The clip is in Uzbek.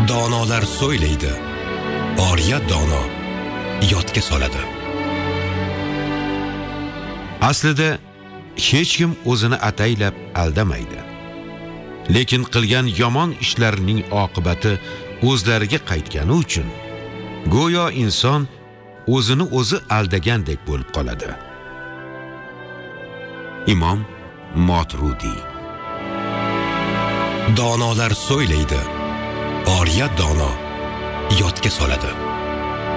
Donolar so'ylaydi, oriya dono yodga soladi. Aslida hech kim o'zini ataylab aldamaydi. Lekin qilgan yomon ishlarining oqibati o'zlariga qaytgani uchun go'yo inson o'zini o'zi aldagandek bo'lib qoladi. Imom Motrudiy. Donolar so'ylaydi, oriya dono yodga soladi.